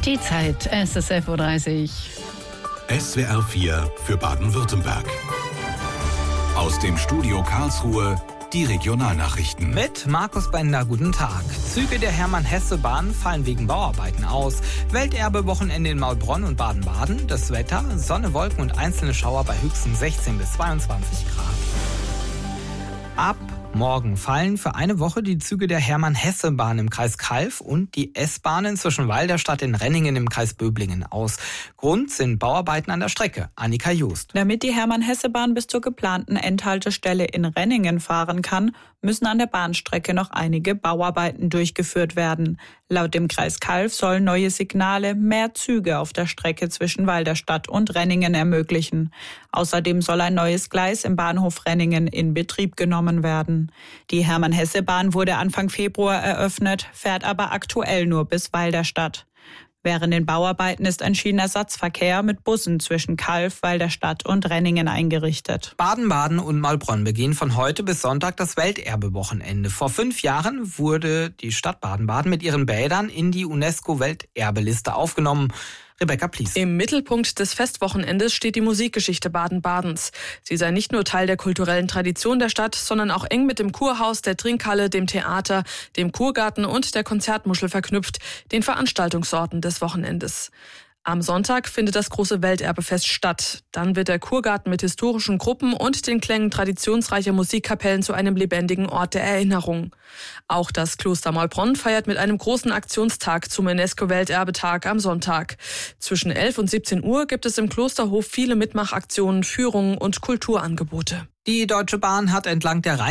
Die Zeit, es ist 11.30 Uhr. SWR 4 für Baden-Württemberg. Aus dem Studio Karlsruhe die Regionalnachrichten. Mit Markus Bender, guten Tag. Züge der Hermann-Hesse-Bahn fallen wegen Bauarbeiten aus. Welterbe-Wochenende in Maulbronn und Baden-Baden. Das Wetter, Sonne, Wolken und einzelne Schauer bei höchstens 16 bis 22 Grad. Ab morgen fallen für eine Woche die Züge der Hermann-Hesse-Bahn im Kreis Calw und die S-Bahnen zwischen Walderstadt in Renningen im Kreis Böblingen aus. Grund sind Bauarbeiten an der Strecke. Annika Just. Damit die Hermann-Hesse-Bahn bis zur geplanten Endhaltestelle in Renningen fahren kann, müssen an der Bahnstrecke noch einige Bauarbeiten durchgeführt werden. Laut dem Kreis Calw sollen neue Signale mehr Züge auf der Strecke zwischen Walderstadt und Renningen ermöglichen. Außerdem soll ein neues Gleis im Bahnhof Renningen in Betrieb genommen werden. Die Hermann-Hesse-Bahn wurde Anfang Februar eröffnet, fährt aber aktuell nur bis Walderstadt. Während den Bauarbeiten ist ein Schienenersatzverkehr mit Bussen zwischen Calw, Walderstadt und Renningen eingerichtet. Baden-Baden und Maulbronn begehen von heute bis Sonntag das Welterbe-Wochenende. Vor 5 Jahren wurde die Stadt Baden-Baden mit ihren Bädern in die UNESCO-Welterbeliste aufgenommen. Rebecca Plies. Im Mittelpunkt des Festwochenendes steht die Musikgeschichte Baden-Badens. Sie sei nicht nur Teil der kulturellen Tradition der Stadt, sondern auch eng mit dem Kurhaus, der Trinkhalle, dem Theater, dem Kurgarten und der Konzertmuschel verknüpft, den Veranstaltungsorten des Wochenendes. Am Sonntag findet das große Welterbefest statt. Dann wird der Kurgarten mit historischen Gruppen und den Klängen traditionsreicher Musikkapellen zu einem lebendigen Ort der Erinnerung. Auch das Kloster Maulbronn feiert mit einem großen Aktionstag zum UNESCO-Welterbetag am Sonntag. Zwischen 11 und 17 Uhr gibt es im Klosterhof viele Mitmachaktionen, Führungen und Kulturangebote. Die Deutsche Bahn hat entlang der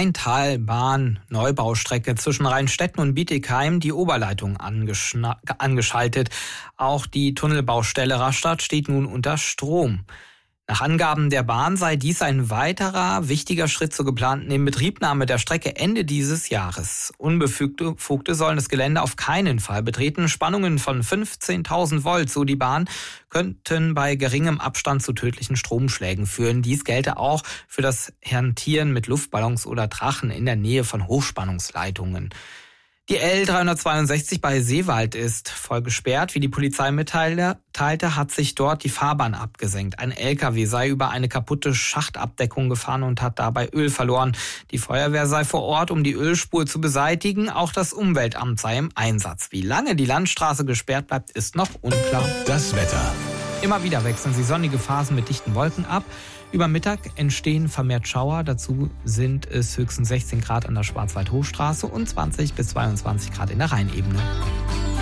Rheintalbahn-Neubaustrecke zwischen Rheinstetten und Bietigheim die Oberleitung angeschaltet. Auch die Tunnelbaustelle Rastatt steht nun unter Strom. Nach Angaben der Bahn sei dies ein weiterer wichtiger Schritt zur geplanten Inbetriebnahme der Strecke Ende dieses Jahres. Unbefugte sollen das Gelände auf keinen Fall betreten. Spannungen von 15.000 Volt, so die Bahn, könnten bei geringem Abstand zu tödlichen Stromschlägen führen. Dies gelte auch für das Hantieren mit Luftballons oder Drachen in der Nähe von Hochspannungsleitungen. Die L362 bei Seewald ist voll gesperrt. Wie die Polizei mitteilte, hat sich dort die Fahrbahn abgesenkt. Ein LKW sei über eine kaputte Schachtabdeckung gefahren und hat dabei Öl verloren. Die Feuerwehr sei vor Ort, um die Ölspur zu beseitigen. Auch das Umweltamt sei im Einsatz. Wie lange die Landstraße gesperrt bleibt, ist noch unklar. Das Wetter. Immer wieder wechseln sie sonnige Phasen mit dichten Wolken ab. Über Mittag entstehen vermehrt Schauer. Dazu sind es höchstens 16 Grad an der Schwarzwald-Hochstraße und 20 bis 22 Grad in der Rheinebene.